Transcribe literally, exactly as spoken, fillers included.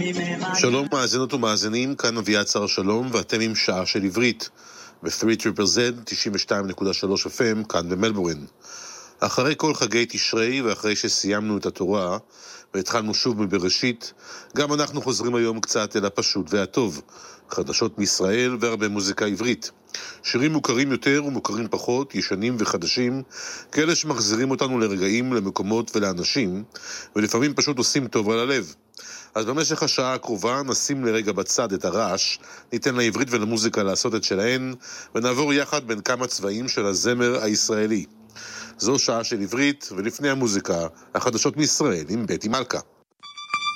שלום מאזינות ומאזינים, כאן אביעד שר שלום, ואתם עם שעה של עברית ב-שלוש טריפל זד תשעים ושתיים נקודה שלוש אף אם כאן במלבורן. אחרי כל חגי תשרי ואחרי שסיימנו את התורה והתחלנו שוב מבראשית, גם אנחנו חוזרים היום קצת אל הפשוט והטוב, חדשות מישראל והרבה מוזיקה עברית. שירים מוכרים יותר ומוכרים פחות, ישנים וחדשים, כאלה שמחזירים אותנו לרגעים, למקומות ולאנשים, ולפעמים פשוט עושים טוב על הלב. אז במשך השעה הקרובה נשים לרגע בצד את הרעש, ניתן לעברית ולמוזיקה לעשות את שלהן, ונעבור יחד בין כמה צבעים של הזמר הישראלי. זו שעה של עברית, ולפני המוזיקה, החדשות מישראל עם בטי מלכה.